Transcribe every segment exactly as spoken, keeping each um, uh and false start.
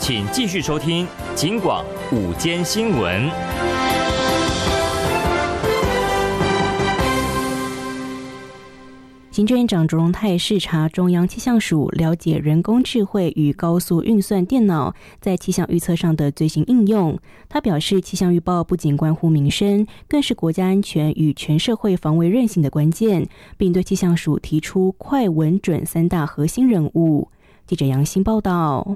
请继续收听警广午间新闻。 行政院长卓荣泰视察中央气象署，了解人工智慧与高速运算电脑在气象预测上的最新应用。他表示，气象预报不仅关乎民生，更是国家安全与全社会防卫韧性的关键，并对气象署提出快、稳、准三大核心任务。记者杨欣报道。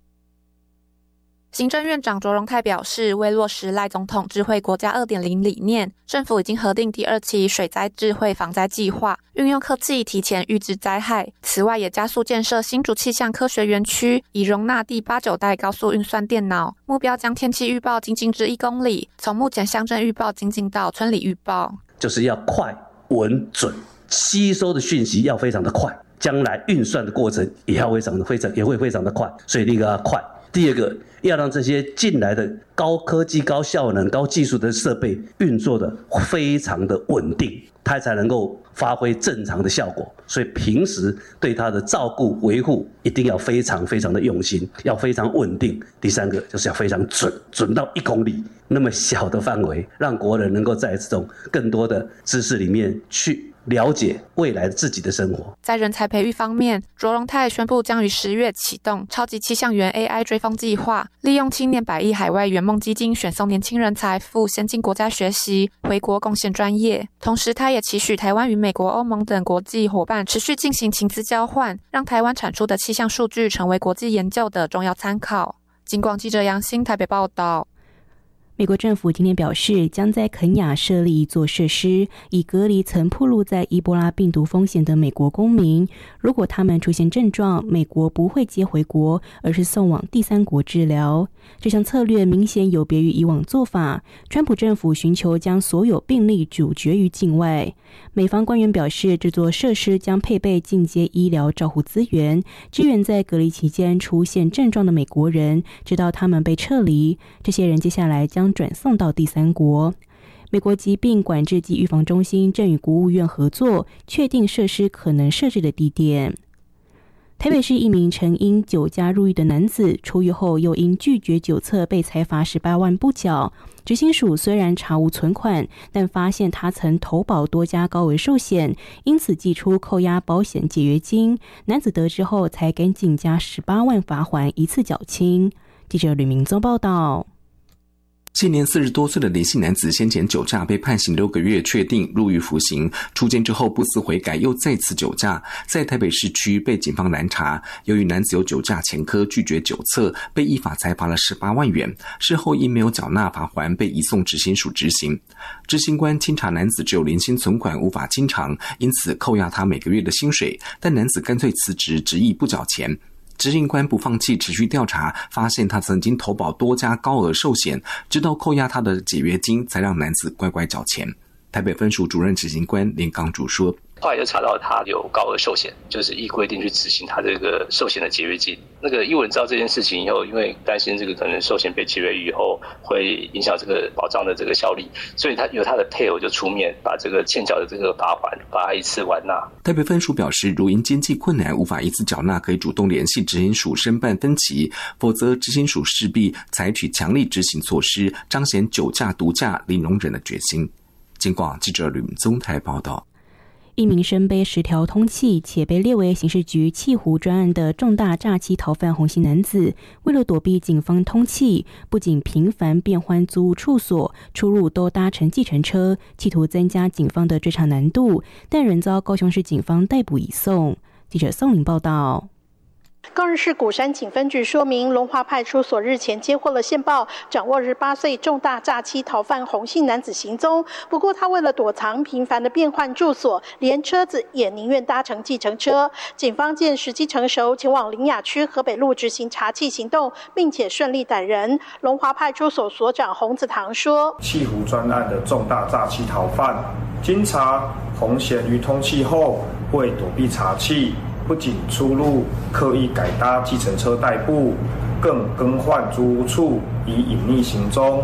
行政院长卓荣泰表示，为落实赖总统智慧国家 二点零 理念，政府已经核定第二期水灾智慧防灾计划，运用科技提前预知灾害。此外，也加速建设新竹气象科学园区，以容纳第八九代高速运算电脑，目标将天气预报精进至一公里，从目前乡镇预报精进到村里预报， 就是要快、稳、准，吸收的讯息要非常的快，将来运算的过程也要非常的非常也会非常的快，所以第一个要快。第二个，要让这些进来的高科技、高效能、高技术的设备运作的非常的稳定，它才能够发挥正常的效果。所以平时对它的照顾、维护一定要非常非常的用心，要非常稳定。第三个就是要非常准，准到一公里那么小的范围，让国人能够在这种更多的知识里面去了解未来自己的生活。 在人才培育方面，卓荣泰宣布将于十月启动超级气象员 A I 追风计划，利用青年百亿海外圆梦基金选送年轻人才赴先进国家学习，回国贡献专业。同时，他也期许台湾与美国、欧盟等国际伙伴持续进行情资交换，让台湾产出的气象数据成为国际研究的重要参考。警广记者杨欣台北报道。 美国政府今天表示，将在肯亚设立一座设施，以隔离曾暴露在伊波拉病毒风险的美国公民。如果他们出现症状，美国不会接回国，而是送往第三国治疗。这项策略明显有别于以往做法。川普政府寻求将所有病例阻绝于境外。美方官员表示，这座设施将配备进阶医疗照护资源，支援在隔离期间出现症状的美国人，直到他们被撤离。这些人接下来将转送到第三国。美国疾病管制及预防中心正与国务院合作，确定设施可能设置的地点。台北市一名曾因酒驾入狱的男子，出狱后又因拒绝酒测被裁罚十八万不缴。执行署虽然查无存款，但发现他曾投保多家高额寿险，因此寄出扣押保险解约金。男子得知后才赶紧加十八万罚锾一次缴清。记者吕明宗报道。 现年四十多岁的林姓男子先前酒驾被判刑六个月，确定入狱服刑。出监之后不思悔改，又再次酒驾，在台北市区被警方拦查。由于男子有酒驾前科，拒绝酒测，被依法裁罚了十八万元。事后因没有缴纳罚锾，被移送执行署执行。执行官清查男子只有零星存款，无法清偿，因此扣押他每个月的薪水。但男子干脆辞职，执意不缴钱。执行官不放弃，持续调查，发现他曾经投保多家高额寿险，直到扣押他的解约金，才让男子乖乖缴钱。台北分署主任执行官连刚主说， 后来就查到他有高额寿险，就是依规定去执行他这个寿险的解约金。那个义务人知道这件事情以后，因为担心这个可能寿险被解约以后会影响这个保障的这个效力，所以他由他的配偶就出面把这个欠缴的这个罚款把它一次完纳。 台北分署表示，如因经济困难无法一次缴纳，可以主动联系执行署申办分期，否则执行署势必采取强力执行措施，彰显酒驾毒驾零容忍的决心。警广记者吕宗台报道。 一名身背十条通缉且被列为刑事局弃湖专案的重大诈欺逃犯洪姓男子，为了躲避警方通缉，不仅频繁变换租屋处所，出入都搭乘计程车，企图增加警方的追查难度，但仍遭高雄市警方逮捕移送。记者宋玲报道。 高雄市鼓山警分局说明，龙华派出所日前接获了线报，掌握十八岁重大诈欺逃犯洪姓男子行踪。不过他为了躲藏，频繁的变换住所，连车子也宁愿搭乘计程车。警方见时机成熟，前往苓雅区河北路执行查缉行动，并且顺利逮人。龙华派出所所长洪子堂说： 弃湖专案的重大诈欺逃犯，经查洪显于通缉后，为躲避查缉，不仅出入刻意改搭计程车代步，更更换租屋处以隐匿行踪，